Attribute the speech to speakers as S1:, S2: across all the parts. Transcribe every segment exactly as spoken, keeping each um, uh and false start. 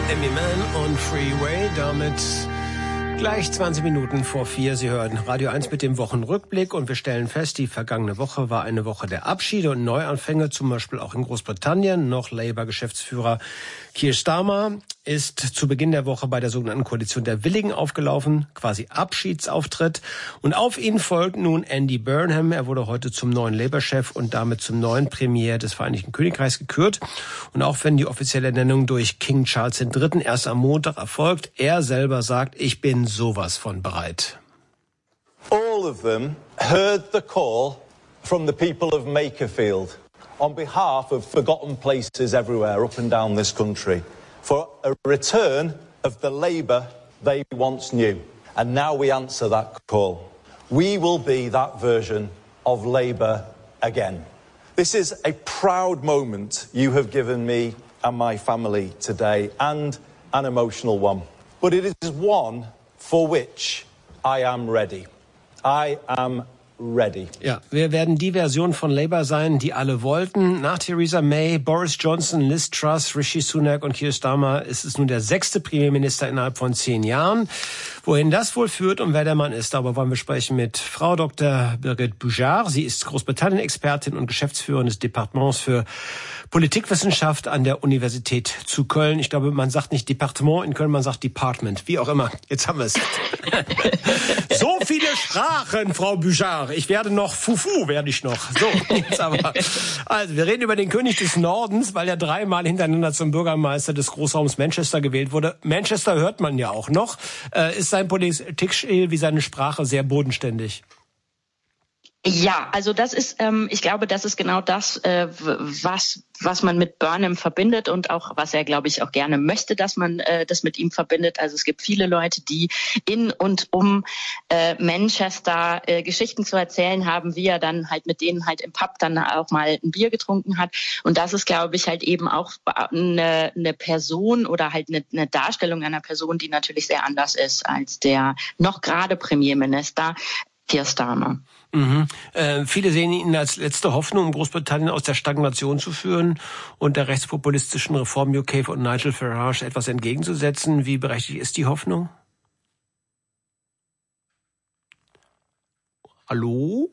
S1: Eminem und Freeway, damit gleich zwanzig Minuten vor vier. Sie hören Radio eins mit dem Wochenrückblick und wir stellen fest, die vergangene Woche war eine Woche der Abschiede und Neuanfänge, zum Beispiel auch in Großbritannien. Noch Labour-Geschäftsführer Keir Starmer ist zu Beginn der Woche bei der sogenannten Koalition der Willigen aufgelaufen, quasi Abschiedsauftritt. Und auf ihn folgt nun Andy Burnham. Er wurde heute zum neuen Labour-Chef und damit zum neuen Premier des Vereinigten Königreichs gekürt. Und auch wenn die offizielle Ernennung durch King Charles der Dritte erst am Montag erfolgt, er selber sagt, ich bin sowas von bereit.
S2: All of them heard the call from the people of Makerfield on behalf of forgotten places everywhere up and down this country for a return of the Labour they once knew. And now we answer that call. We will be that version of Labour again. This is a proud moment you have given me and my family today, and an emotional one. But it is one for which I am ready. I am ready.
S1: Ja, wir werden die Version von Labour sein, die alle wollten. Nach Theresa May, Boris Johnson, Liz Truss, Rishi Sunak und Keir Starmer ist es nun der sechste Premierminister innerhalb von zehn Jahren. Wohin das wohl führt und wer der Mann ist, darüber wollen wir sprechen mit Frau Doktor Birgit Bujard. Sie ist Großbritannien-Expertin und Geschäftsführerin des Departements für Politikwissenschaft an der Universität zu Köln. Ich glaube, man sagt nicht Departement in Köln, man sagt Department. Wie auch immer. Jetzt haben wir es. So viele Sprachen, Frau Bujard. Ich werde noch Fufu, werde ich noch. So, jetzt aber. Also, wir reden über den König des Nordens, weil er dreimal hintereinander zum Bürgermeister des Großraums Manchester gewählt wurde. Manchester hört man ja auch noch. Äh, ist sein Politikstil wie seine Sprache sehr bodenständig?
S3: Ja, also das ist, ähm, ich glaube, das ist genau das, äh, was was man mit Burnham verbindet und auch was er, glaube ich, auch gerne möchte, dass man äh, das mit ihm verbindet. Also es gibt viele Leute, die in und um äh, Manchester äh, Geschichten zu erzählen haben, wie er dann halt mit denen halt im Pub dann auch mal ein Bier getrunken hat. Und das ist, glaube ich, halt eben auch eine, eine Person oder halt eine, eine Darstellung einer Person, die natürlich sehr anders ist als der noch gerade Premierminister Keir Starmer.
S1: Mhm. Äh, viele sehen ihn als letzte Hoffnung, um Großbritannien aus der Stagnation zu führen und der rechtspopulistischen Reform U K von Nigel Farage etwas entgegenzusetzen. Wie berechtigt ist die Hoffnung? Hallo?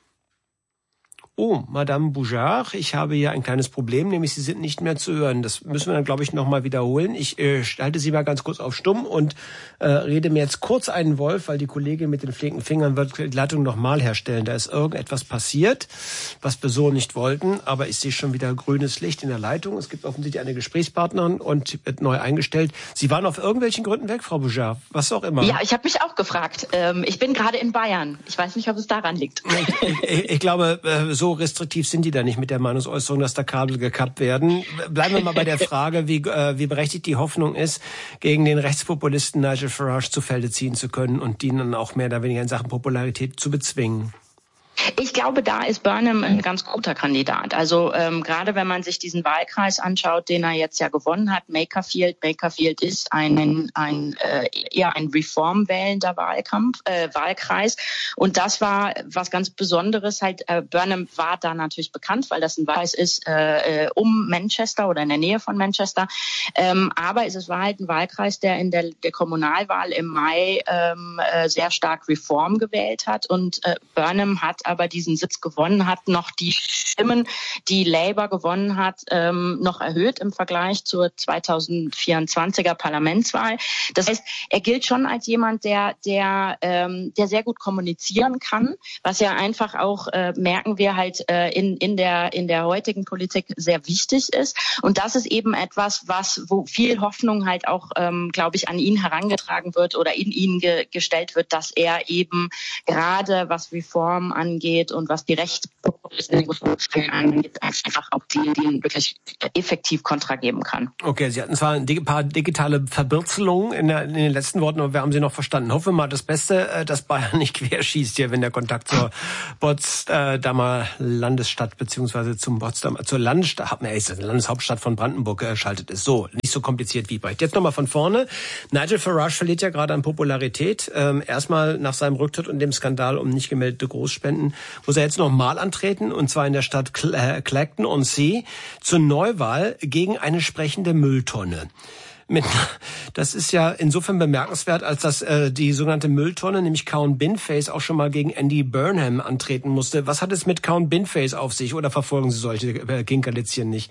S1: Oh, Madame Bujard, ich habe hier ein kleines Problem, nämlich Sie sind nicht mehr zu hören. Das müssen wir dann, glaube ich, nochmal wiederholen. Ich äh, halte Sie mal ganz kurz auf Stumm und äh, rede mir jetzt kurz einen Wolf, weil die Kollegin mit den flinken Fingern wird die Leitung nochmal herstellen. Da ist irgendetwas passiert, was wir so nicht wollten, aber ich sehe schon wieder grünes Licht in der Leitung. Es gibt offensichtlich eine Gesprächspartnerin und wird neu eingestellt. Sie waren auf irgendwelchen Gründen weg, Frau Bujard, was auch immer.
S3: Ja, ich habe mich auch gefragt. Ähm, ich bin gerade in Bayern. Ich weiß nicht, ob es daran liegt.
S1: Ich, ich, ich glaube, äh, so So restriktiv sind die da nicht mit der Meinungsäußerung, dass da Kabel gekappt werden. Bleiben wir mal bei der Frage, wie, äh, wie berechtigt die Hoffnung ist, gegen den Rechtspopulisten Nigel Farage zu Felde ziehen zu können und ihn dann auch mehr oder weniger in Sachen Popularität zu bezwingen.
S3: Ich glaube, da ist Burnham ein ganz guter Kandidat. Also ähm, gerade wenn man sich diesen Wahlkreis anschaut, den er jetzt ja gewonnen hat, Makerfield. Makerfield ist ein, ein äh, eher ein reformwählender Wahlkampf, äh, Wahlkreis. Und das war was ganz Besonderes. Halt, äh, Burnham war da natürlich bekannt, weil das ein Wahlkreis ist äh, um Manchester oder in der Nähe von Manchester. Ähm, aber es war halt ein Wahlkreis, der in der, der Kommunalwahl im Mai ähm, äh, sehr stark Reform gewählt hat. Und äh, Burnham hat aber diesen Sitz gewonnen hat, noch die Stimmen, die Labour gewonnen hat, ähm, noch erhöht im Vergleich zur zweitausendvierundzwanziger Parlamentswahl. Das heißt, er gilt schon als jemand, der der ähm, der sehr gut kommunizieren kann, was ja einfach auch äh, merken wir halt äh, in in der in der heutigen Politik sehr wichtig ist. Und das ist eben etwas, was wo viel Hoffnung halt auch, ähm, glaube ich, an ihn herangetragen wird oder in ihn ge- gestellt wird, dass er eben gerade was Reform angeht und was die Rechtspopulisten angeht, einfach auch die, die wirklich effektiv Kontra geben kann.
S1: Okay, Sie hatten zwar ein paar digitale Verbirzelungen in, der, in den letzten Worten, aber wir haben Sie noch verstanden. Hoffen wir mal das Beste, dass Bayern nicht querschießt hier, wenn der Kontakt zur Potsdamer Landesstadt beziehungsweise zum Potsdamer, zur Landesstadt, ne, ist das Landeshauptstadt von Brandenburg geschaltet ist. So, nicht so kompliziert wie Brecht. Jetzt nochmal von vorne. Nigel Farage verliert ja gerade an Popularität. Ähm, erstmal nach seinem Rücktritt und dem Skandal um nicht gemeldete Großspenden muss er jetzt nochmal antreten, und zwar in der Stadt Clacton-on-Sea zur Neuwahl gegen eine sprechende Mülltonne. Mit, das ist ja insofern bemerkenswert, als dass äh, die sogenannte Mülltonne, nämlich Count Binface, auch schon mal gegen Andy Burnham antreten musste. Was hat es mit Count Binface auf sich, oder verfolgen Sie solche äh, Kinkerlitzchen nicht?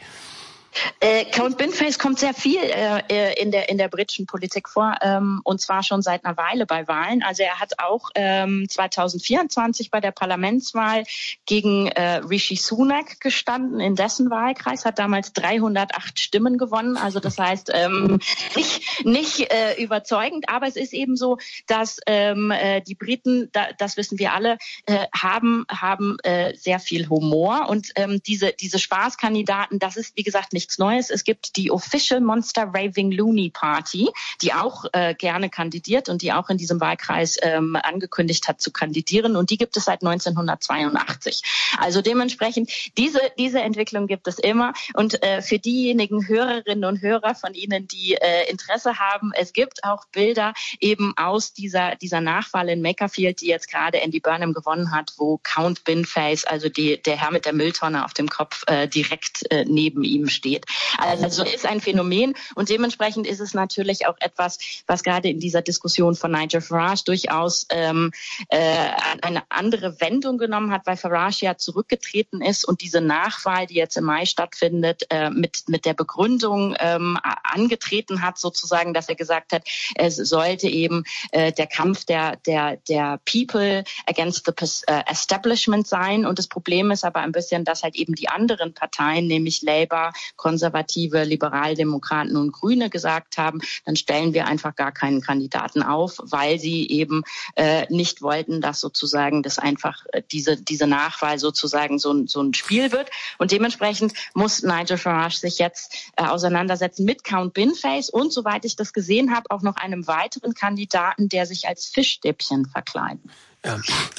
S3: Äh, Count Binface kommt sehr viel äh, in der in der britischen Politik vor, ähm, und zwar schon seit einer Weile bei Wahlen. Also er hat auch ähm, zwanzig vierundzwanzig bei der Parlamentswahl gegen äh, Rishi Sunak gestanden in dessen Wahlkreis, hat damals dreihundertacht Stimmen gewonnen. Also das heißt ähm, nicht nicht äh, überzeugend, aber es ist eben so, dass ähm, äh, die Briten, da, das wissen wir alle, äh, haben haben äh, sehr viel Humor, und ähm, diese diese Spaßkandidaten, das ist wie gesagt nicht nichts Neues. Es gibt die Official Monster Raving Loony Party, die auch äh, gerne kandidiert und die auch in diesem Wahlkreis ähm, angekündigt hat zu kandidieren. Und die gibt es seit neunzehnhundertzweiundachtzig. Also dementsprechend, diese diese Entwicklung gibt es immer. Und äh, für diejenigen Hörerinnen und Hörer von Ihnen, die äh, Interesse haben, es gibt auch Bilder eben aus dieser dieser Nachwahl in Makerfield, die jetzt gerade Andy Burnham gewonnen hat, wo Count Binface, also die, der Herr mit der Mülltonne auf dem Kopf, äh, direkt äh, neben ihm steht. Also so ist ein Phänomen, und dementsprechend ist es natürlich auch etwas, was gerade in dieser Diskussion von Nigel Farage durchaus ähm, äh, eine andere Wendung genommen hat, weil Farage ja zurückgetreten ist und diese Nachwahl, die jetzt im Mai stattfindet, äh, mit mit der Begründung ähm, angetreten hat, sozusagen, dass er gesagt hat, es sollte eben äh, der Kampf der der der People against the uh, Establishment sein. Und das Problem ist aber ein bisschen, dass halt eben die anderen Parteien, nämlich Labour, Konservative, Liberaldemokraten und Grüne, gesagt haben, dann stellen wir einfach gar keinen Kandidaten auf, weil sie eben äh, nicht wollten, dass sozusagen das einfach äh, diese diese Nachwahl sozusagen so ein so ein Spiel wird. Und dementsprechend muss Nigel Farage sich jetzt äh, auseinandersetzen mit Count Binface und, soweit ich das gesehen habe, auch noch einem weiteren Kandidaten, der sich als Fischstäbchen verkleidet.
S1: Ja.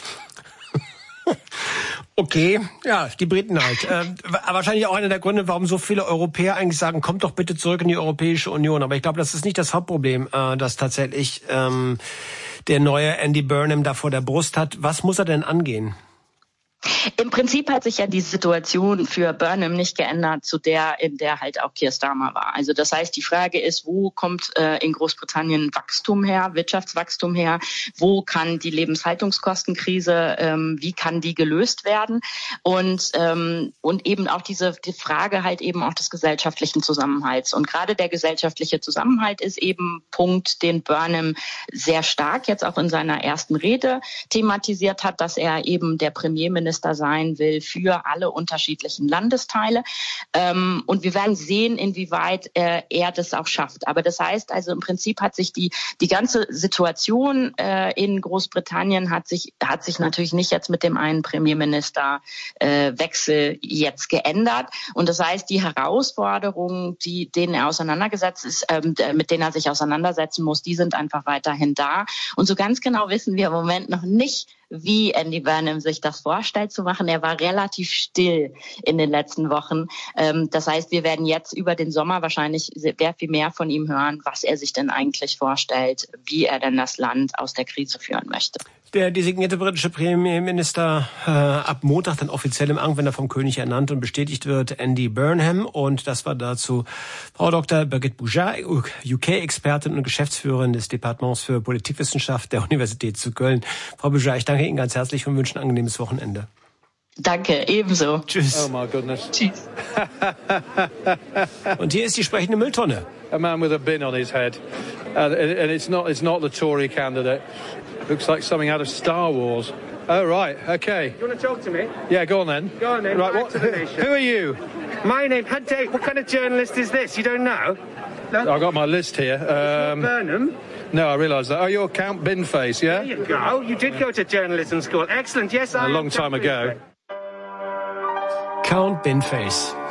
S1: Okay, ja, die Briten halt. Äh, wahrscheinlich auch einer der Gründe, warum so viele Europäer eigentlich sagen, kommt doch bitte zurück in die Europäische Union. Aber ich glaube, das ist nicht das Hauptproblem, äh, dass tatsächlich ähm, der neue Andy Burnham da vor der Brust hat. Was muss er denn angehen?
S3: Im Prinzip hat sich ja die Situation für Burnham nicht geändert zu der, in der halt auch Keir Starmer war. Also das heißt, die Frage ist, wo kommt äh, in Großbritannien Wachstum her, Wirtschaftswachstum her? Wo kann die Lebenshaltungskostenkrise, ähm, wie kann die gelöst werden? Und ähm, und eben auch diese die Frage halt eben auch des gesellschaftlichen Zusammenhalts. Und gerade der gesellschaftliche Zusammenhalt ist eben Punkt, den Burnham sehr stark jetzt auch in seiner ersten Rede thematisiert hat, dass er eben der Premierminister sein will für alle unterschiedlichen Landesteile. Ähm, und wir werden sehen, inwieweit äh, er das auch schafft. Aber das heißt also, im Prinzip hat sich die die ganze Situation äh, in Großbritannien hat sich hat sich natürlich nicht jetzt mit dem einen Premierministerwechsel äh, jetzt geändert. Und das heißt, die Herausforderungen, die denen er auseinandergesetzt ist, ähm, mit denen er sich auseinandersetzen muss, die sind einfach weiterhin da. Und so ganz genau wissen wir im Moment noch nicht, wie Andy Burnham sich das vorstellt zu machen. Er war relativ still in den letzten Wochen. Das heißt, wir werden jetzt über den Sommer wahrscheinlich sehr viel mehr von ihm hören, was er sich denn eigentlich vorstellt, wie er denn das Land aus der Krise führen möchte.
S1: Der designierte britische Premierminister äh, ab Montag dann offiziell im Amt, wenn er vom König ernannt und bestätigt wird, Andy Burnham. Und das war dazu Frau Doktor Birgit Bouchard, U K-Expertin und Geschäftsführerin des Departements für Politikwissenschaft der Universität zu Köln. Frau Bouchard, ich danke Ihnen ganz herzlich und wünsche ein angenehmes Wochenende.
S3: Danke, ebenso.
S1: Tschüss.
S4: Oh my goodness.
S3: Tschüss.
S1: Und hier ist die sprechende Mülltonne.
S4: A man with a bin on his head. Uh, and it's not, it's not the Tory candidate. Looks like something out of Star Wars. Oh, right, okay.
S5: You want to talk to me?
S4: Yeah, go on then.
S5: Go on then.
S4: Right,
S5: Back
S4: what,
S5: to the nation.
S4: who are you?
S5: My name, Dave, what kind of journalist is this? You don't know? No?
S4: I've got my list here. Um,
S5: Burnham?
S4: no, I realise that. Oh, you're Count Binface, yeah?
S5: There you go. You did go to journalism school. Excellent, yes, I
S4: A long time ago.
S1: Count Binface.